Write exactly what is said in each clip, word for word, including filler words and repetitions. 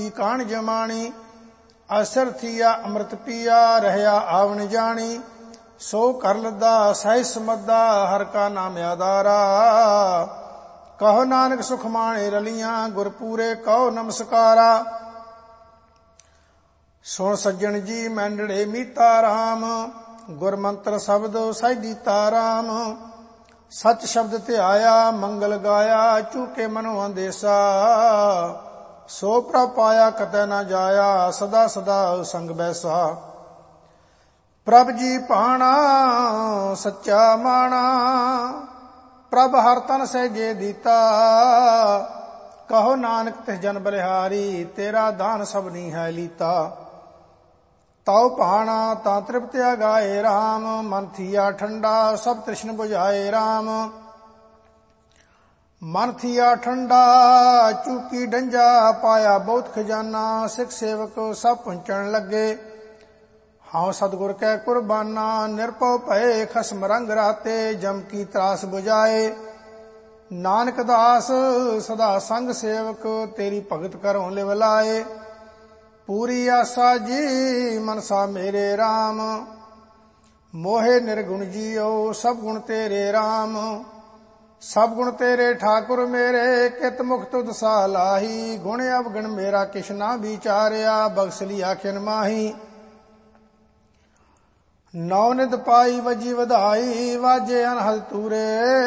ਕਾਣ ਜਮਾਣੀ। ਅਸਰ ਥੀਆ ਅੰਮ੍ਰਿਤ ਪੀਆ ਰਹਿਆ ਆਵਣ ਜਾਣੀ। ਸੋ ਕਰ ਲੱਦਾ ਸਹਿ ਸਮੱਦਾ ਹਰ ਕਾ ਨਾਮ ਆਧਾਰਾ। ਕਹੋ ਨਾਨਕ ਸੁਖ ਮਾਣੇ ਰਲੀਆਂ ਗੁਰ ਪੂਰੇ ਕਹੋ ਨਮਸਕਾਰਾ। ਸੁਣ ਸੱਜਣ ਜੀ ਮੈਂਡੜੇ ਮੀਤਾ ਰਾਮ। ਗੁਰ ਮੰਤਰ ਸ਼ਬਦ ਸਹਿ ਦੀਤਾ ਰਾਮ। ਸਚ ਸ਼ਬਦ ਧਿਆਇਆ ਮੰਗਲ ਗਾਇਆ ਚੂਕੇ ਮਨੋ ਅੰਦੇਸਾ। ਸੋ ਪ੍ਰਭ ਪਾਇਆ ਕਤੈ ਨਾ ਜਾਇਆ ਸਦਾ ਸਦਾ ਸੰਗ ਬੈਸਾ। ਪ੍ਰਭ ਜੀ ਭਾਣਾ ਸੱਚਾ ਮਾਣਾ। ਪ੍ਰਭ ਹਰ ਤਨ ਸਹਿਜੇ ਦੀਤਾ। ਕਹੋ ਨਾਨਕ ਤਿਸ ਜਨ ਬਲਿਹਾਰੀ ਤੇਰਾ ਦਾਨ ਸਭਨੀ ਹੈ ਲੀਤਾ। ਤਉ ਭਾਣਾ ਤਾਂ ਤ੍ਰਿਪਤਿਆ ਗਾਏ ਰਾਮ। ਮਨ ਥੀਆ ਠੰਡਾ ਸਭ ਤ੍ਰਿਸ਼ਨ ਬੁਝਾਏ ਰਾਮ। ਮਨ ਥੀਆ ਠੰਡਾ ਚੂਕੀ ਡੰਜਾ ਪਾਇਆ ਬਹੁਤ ਖਜ਼ਾਨਾ। ਸਿੱਖ ਸੇਵਕ ਸਭ ਪੁੰਚਣ ਲੱਗੇ ਹਾਂ ਸਤਿਗੁਰ ਕੈ ਕੁਰਬਾਨਾ। ਨਿਰਭਉ ਭਏ ਖਸਮ ਰੰਗ ਰਾਤੇ ਜਮ ਕੀ ਤਰਾਸ ਬੁਝਾਏ। ਨਾਨਕ ਦਾਸ ਸਦਾ ਸੰਗ ਸੇਵਕ ਤੇਰੀ ਭਗਤ ਕਰਉ ਲਿਵ ਲਾਏ। ਪੂਰੀ ਆਸਾ ਜੀ ਮਨਸਾ ਮੇਰੇ ਰਾਮ। ਮੋਹਿ ਨਿਰਗੁਣ ਜੀਉ ਸਭ ਗੁਣ ਤੇਰੇ ਰਾਮ। ਸਭ ਗੁਣ ਤੇਰੇ ਠਾਕੁਰ ਮੇਰੇ ਕਿਤ ਮੁਖ ਤੁਧ ਸਾ ਲਾਹੀ। ਗੁਣ ਅਵਗਣ ਮੇਰਾ ਕਿਛ ਨਾ ਵਿਚਾਰਿਆ ਬਖਸ਼ ਲਈ ਆਖਿਨ ਮਾਹੀ। ਨੌ ਨਿਤ ਪਾਈ ਵਜੀ ਵਧਾਈ ਵਾਜੇ ਅਨਹਦ ਤੂਰੇ।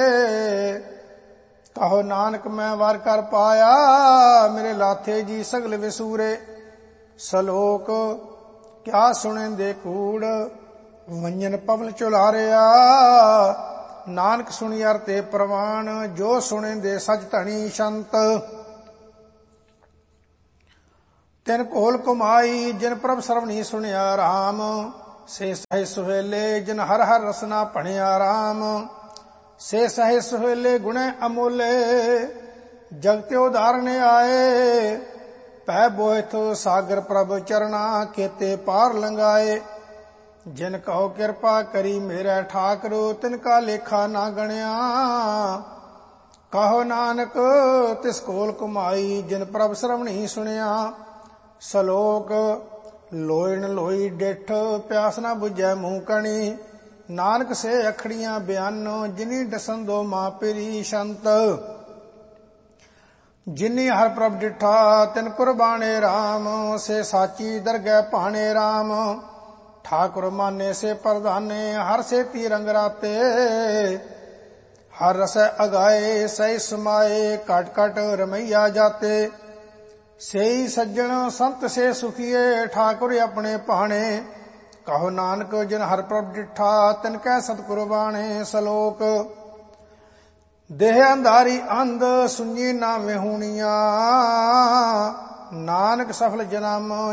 ਕਹੋ ਨਾਨਕ ਮੈਂ ਵਰ ਕਰ ਪਾਇਆ ਮੇਰੇ ਲਾਥੇ ਜੀ ਸਗਲ ਵਿਸੂਰੇ। ਸਲੋਕ ਕਿਆ ਸੁਣੇਂਦੇ ਕੂੜ ਵੰਜਨ ਪਵਨ ਚੁਲਾਰਿਆ। ਨਾਨਕ ਸੁਣੀ ਅਰ ਤੇ ਪ੍ਰਵਾਨ ਜੋ ਸੁਣੇਂਦੇ ਸਚ ਧਣੀ ਸੰਤ। ਤਿਨ ਘੋਲ ਕੁਮਾਈ ਜਿਨ ਪ੍ਰਭ ਸਰਵਣੀ ਸੁਣਿਆ ਰਾਮ। ਸੇ ਸਹਿ ਸੁਹੇਲੇ ਜਿਨ ਹਰ ਹਰ ਰਸਨਾ ਭਣਿਆ ਰਾਮ। ਸੇ ਸਹਿ ਸੁਹੇਲੇ ਗੁਣੇ ਅਮੋਲੇ ਜਗਤਿ ਉਧਾਰਨੇ ਆਏ। ਪੈ ਬੋਇਥ ਸਾਗਰ ਪ੍ਰਭ ਚਰਣਾ ਕੇਤੇ ਪਾਰ ਲੰਘਾਏ। ਜਿਨ ਕਹੋ ਕਿਰਪਾ ਕਰੀ ਮੇਰੇ ਠਾਕੁਰ ਤਿਨ ਕਾ ਲੇਖਾ ਨਾ ਗਣਿਆ। ਕਹੋ ਨਾਨਕ ਤਿਸ ਕੋਲ ਕੁਮਾਈ ਜਿਨ ਪ੍ਰਭ ਸਰਵਣੀ ਸੁਣਿਆ। ਸਲੋਕ ਲੋਇਣ ਲੋਈ ਡਿਠ ਪਿਆਸ ਨਾ ਬੁਝੈ ਮੂੰਹ ਕਣੀ। ਨਾਨਕ ਸੇ ਅਖੜੀਆਂ ਬਿਆਨੋ ਜਿਨੀ ਡਸੰਦੋ ਮਾਂ ਪਰੀ ਸੰਤ। ਜਿਨੀ ਹਰ ਪ੍ਰਭ ਡਿਠਾ ਤਿਨ ਕੁਰਬਾਨੇ ਰਾਮ। ਸੇ ਸਾਚੀ ਦਰਗਹਿ ਭਾਣੇ ਰਾਮ। ਠਾਕੁਰ ਮਾਨੇ ਸੇ ਪ੍ਰਧਾਨੇ ਹਰ ਸੇਤੀ ਰੰਗ ਰਾਤੇ। ਹਰ ਰਸੈ ਅਗਾਏ ਸਹਿ ਸਮਾਏ ਘਟ ਘਟ ਰਮਈਆ ਜਾਤੇ। ਸੇਈ ਸੱਜਣ ਸੰਤ ਸੇ ਸੁਖੀਏ ਠਾਕੁਰ ਆਪਣੇ ਭਾਣੇ। ਕਹੋ ਨਾਨਕ ਜਿਨ ਹਰ ਪ੍ਰਭ ਡਿਠਾ ਤਿਨ ਕੈ ਸਤ ਕੁਰਬਾਣੇ। ਸਲੋਕ ਦੇਹ ਅੰਧਾਰੀ ਅੰਧ ਸੁਣੀ ਨਾ ਵਿਹੂਣੀਆਂ। ਨਾਨਕ ਸਫਲ ਜਨਮ